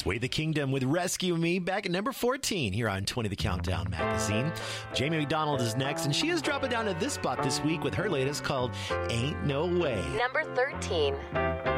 Sway the Kingdom with Rescue Me back at number 14 here on 20 The Countdown magazine. Jamie McDonald is next, and she is dropping down to this spot this week with her latest called Ain't No Way. Number 13.